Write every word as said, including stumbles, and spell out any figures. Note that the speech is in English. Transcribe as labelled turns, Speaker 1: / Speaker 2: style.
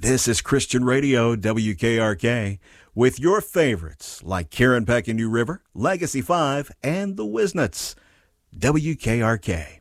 Speaker 1: This is Christian Radio, W K R K, with your favorites like Karen Peck and New River, Legacy five, and the Wisnuts. W K R K.